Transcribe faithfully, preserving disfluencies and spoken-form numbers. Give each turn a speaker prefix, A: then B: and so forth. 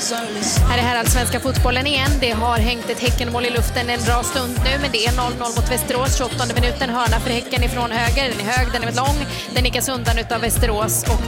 A: Här är här allsvenska fotbollen igen. Det har hängt ett Häckenmål i luften en bra stund nu, men det är noll noll mot Västerås. tjugoåttonde minuten, hörna för Häcken ifrån höger. Den är hög, den är lång. Den nickas undan utav Västerås och